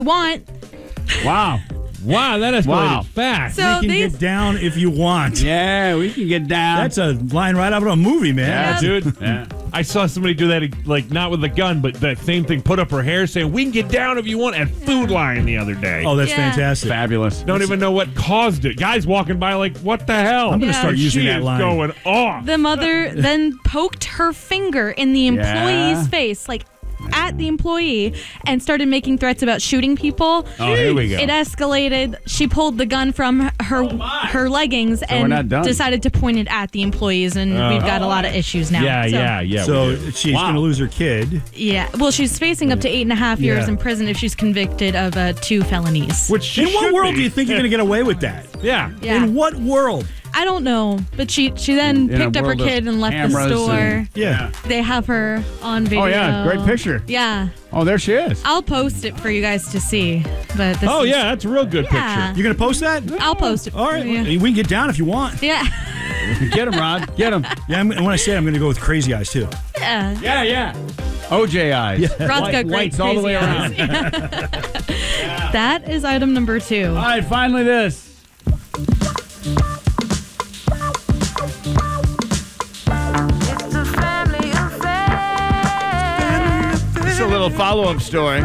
want. Wow. Wow, that escalated fast. So We can get down if you want. Yeah, we can get down. That's a line right out of a movie, man. Yeah, dude. Yeah. I saw somebody do that, like, not with a gun, but that same thing, put up her hair saying, we can get down if you want, at Food Lion the other day. Oh, that's Yeah. fantastic. Fabulous. Don't even know what caused it. Guys walking by like, what the hell? I'm going to Yeah. start using She that is line. going off. The mother then poked her finger in the employee's Yeah. face, like at the employee, and started making threats about shooting people. Oh, here we go. It escalated. She pulled the gun from her leggings we're not and done. decided to point it at the employees, and we've got a lot of issues now. Yeah. So we do. she's Wow. going to lose her kid. Yeah. Well, she's facing up to 8.5 years Yeah. in prison if she's convicted of 2 felonies. Which she In what should world be. do you think you're going to get away with that? Yeah. Yeah. In what world? I don't know, but she then In a picked up her world of kid and left the cameras store. and- Yeah. They have her on video. Oh, yeah. Great picture. Yeah. Oh, there she is. I'll post it for you guys to see. But this Oh, is- yeah, that's a real good Yeah. picture. You're going to post that? I'll post it. All right. Yeah. We can get down if you want. Yeah. Get him, Rod. Get him. Yeah, and when I say it, I'm going to go with crazy eyes, too. Yeah. Yeah. OJ eyes. Rod's got great Lights all the way crazy around. That is item number 2. All right, finally this. This is a little follow-up story.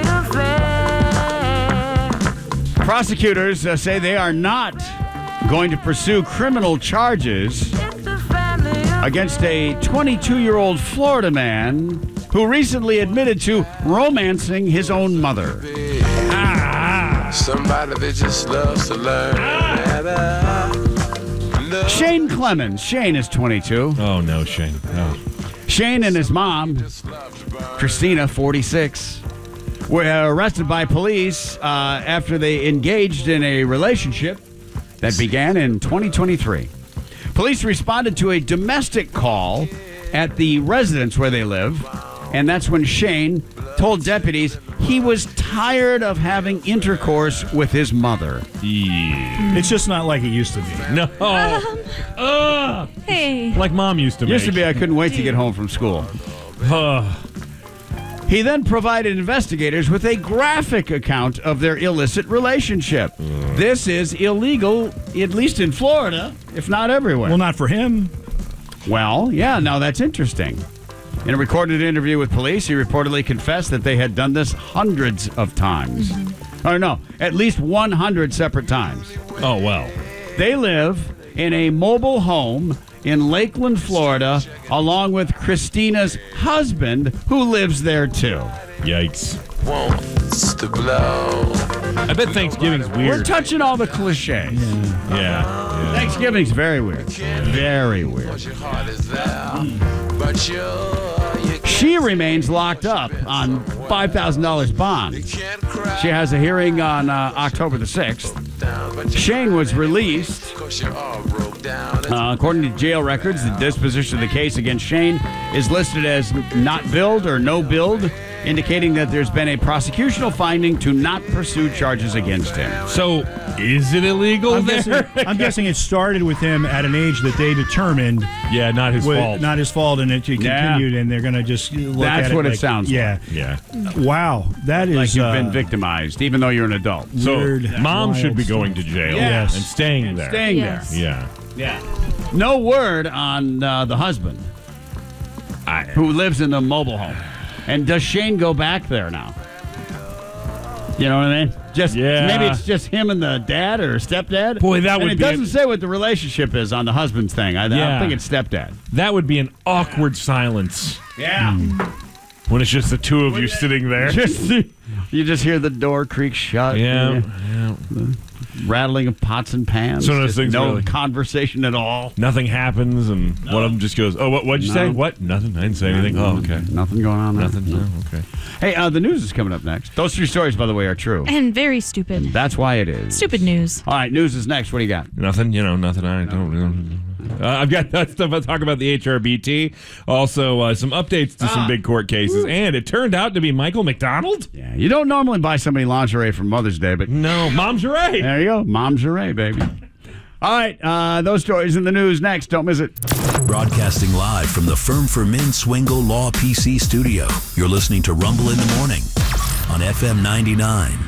Prosecutors say they are not going to pursue criminal charges against a 22-year-old Florida man who recently admitted to romancing his own mother. Somebody that just loves to learn. Shane Clemens. Shane is 22. Oh, no, Shane. No. Shane and his mom, Christina, 46, were arrested by police after they engaged in a relationship that began in 2023. Police responded to a domestic call at the residence where they live, and that's when Shane told deputies he was tired of having intercourse with his mother. Yeah. It's just not like it used to be. No. Hey. Like Mom used to make. Used to be I couldn't wait to get home from school. He then provided investigators with a graphic account of their illicit relationship. This is illegal, at least in Florida, if not everywhere. Well, not for him. Well, yeah, now that's interesting. In a recorded interview with police, he reportedly confessed that they had done this hundreds of times. Or no, at least 100 separate times. Oh, well. They live in a mobile home in Lakeland, Florida, along with Christina's husband, who lives there too. Yikes. Wants to blow. I bet Thanksgiving's We're weird. touching all the cliches. Yeah. Thanksgiving's very weird. Very weird. Your heart is there, but you She remains locked up on $5,000 bond. can't cry She has a hearing on October the 6th. down, but you Shane was released. cause you all broke down. According to jail records, the disposition of the case against Shane is listed as not billed or no billed, indicating that there's been a prosecutional finding to not pursue charges against him. So, is it illegal I'm there? guessing it started with him at an age that they determined Yeah, not his fault. not his fault, and it continued, and they're going to just look That's at it what it like, sounds yeah. Yeah. Wow, that is Like you've been victimized, even though you're an adult. So, Weird, Mom wild should be stuff. going to jail Yes. and staying there. Staying Yes. there. Yeah. No word on the husband who lives in the mobile home. And does Shane go back there now? You know what I mean? Maybe it's just him and the dad or stepdad. Boy, that and would it be doesn't say what the relationship is on the husband's thing. I think it's stepdad. That would be an awkward silence Yeah. when it's just the two of you sitting there. You just hear the door creak shut. Yeah. Rattling of pots and pans. It's one of those Just things no where, like, conversation at all. Nothing happens, and one of them just goes, "Oh, what'd you say? No. What? Nothing. I didn't say anything. Oh, okay. Nothing going on there. Nothing. No, okay. Hey, the news is coming up next. Those 3 stories, by the way, are true. And very stupid. That's why it is. Stupid news. All right, news is next. What do you got? Nothing. Nothing. I don't. I've got that stuff. I'll talk about the HRBT. Also, some updates to some big court cases, and it turned out to be Michael McDonald. Yeah, you don't normally buy somebody lingerie for Mother's Day, but No, Mom's right. there you go. Mom's array, baby. All right, those stories in the news next. Don't miss it. Broadcasting live from the Firm for Men Swingle Law PC studio. You're listening to Rumble in the Morning on FM 99.